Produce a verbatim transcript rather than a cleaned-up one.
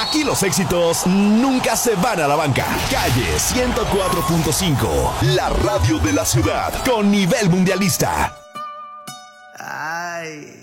Aquí los éxitos nunca se van a la banca. Calle ciento cuatro punto cinco, la radio de la ciudad, con nivel mundialista. Ay.